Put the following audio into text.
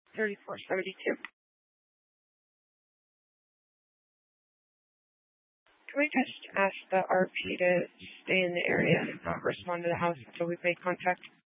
3472. Can we just ask the RP to stay in the area and not respond to the house until we've made contact?